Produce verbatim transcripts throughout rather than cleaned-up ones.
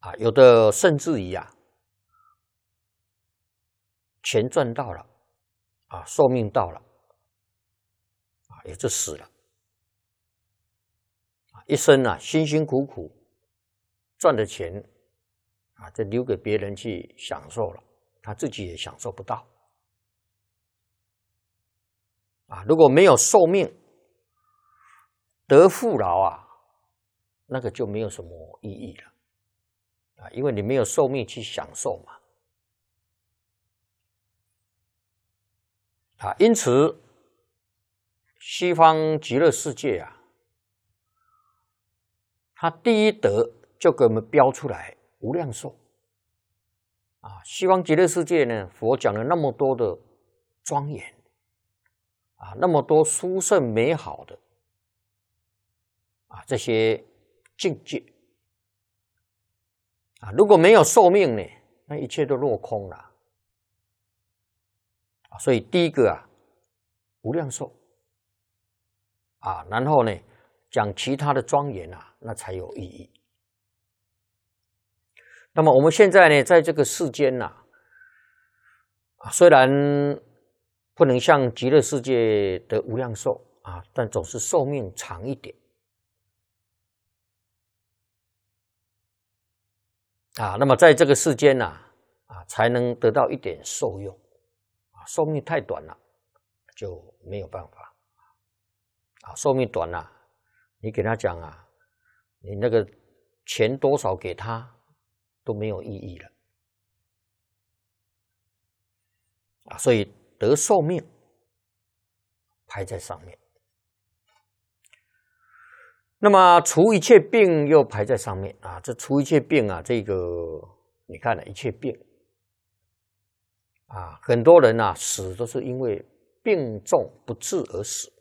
啊，有的甚至于啊，钱赚到了，啊，寿命到了，啊，也就死了。一生啊，辛辛苦苦赚的钱啊，就留给别人去享受了，他自己也享受不到。啊，如果没有寿命，得富饶啊，那个就没有什么意义了。啊，因为你没有寿命去享受嘛。啊，因此西方极乐世界啊，它第一德就给我们标出来无量寿。啊，西方极乐世界呢，佛讲了那么多的庄严，啊，那么多殊胜美好的啊这些境界。啊，如果没有寿命呢，那一切都落空了。啊，所以第一个啊，无量寿。啊，然后呢，讲其他的庄严啊，那才有意义。那么我们现在呢，在这个世间呐，啊，虽然不能像极乐世界的无量寿啊，但总是寿命长一点。啊，那么在这个世间呐，啊，才能得到一点受用。啊，寿命太短了，就没有办法。啊，寿命短了，你给他讲啊，你那个钱多少给他都没有意义了。啊，所以得寿命排在上面。那么除一切病又排在上面啊，这除一切病啊，这个你看了一切病啊，很多人啊死都是因为病重不治而死。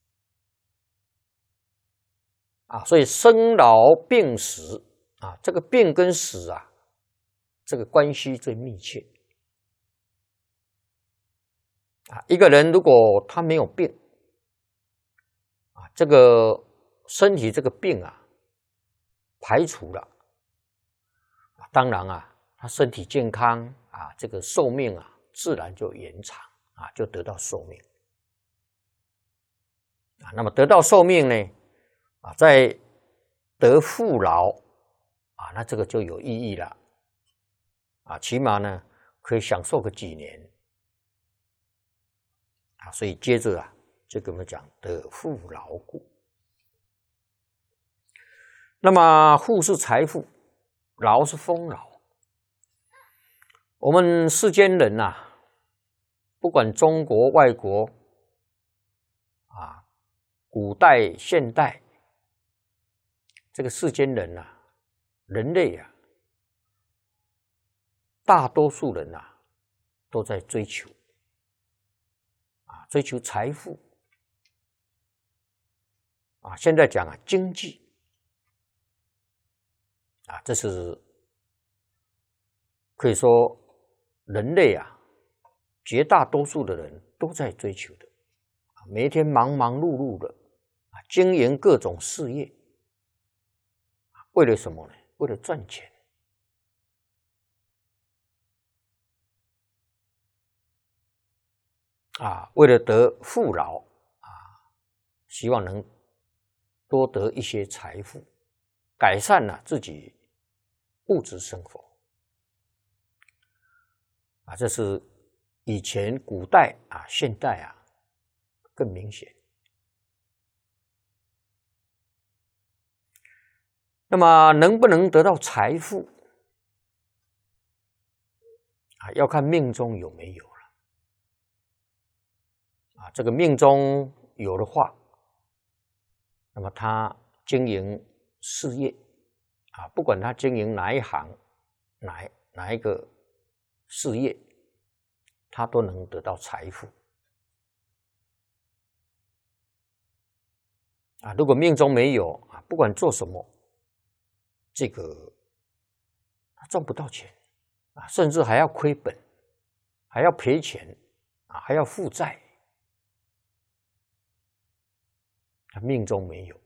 啊，所以生老病死啊，这个病跟死啊，这个关系最密切。啊，一个人如果他没有病，啊，这个身体这个病啊排除了，啊，当然啊，他身体健康啊，这个寿命啊自然就延长啊，就得到寿命。啊，那么得到寿命呢？啊，在得富饶啊，那这个就有意义了啊，起码呢可以享受个几年啊，所以接着啊就跟我们讲得富饶故。那么富是财富，饶是丰饶。我们世间人呐，不管中国外国啊，古代现代。这个世间人啊，人类啊，大多数人啊，都在追求啊，追求财富啊。现在讲啊，经济啊，这是可以说人类啊，绝大多数的人都在追求的啊，每一天忙忙碌碌的啊，经营各种事业。为了什么呢？为了赚钱啊，为了得富饶啊，希望能多得一些财富，改善了自己物质生活啊。这是以前古代啊，现代啊更明显。那么能不能得到财富啊，要看命中有没有了啊。这个命中有的话，那么他经营事业啊，不管他经营哪一行，哪哪一个事业，他都能得到财富啊。如果命中没有啊，不管做什么，这个他赚不到钱啊，甚至还要亏本，还要赔钱啊，还要负债。他命中没有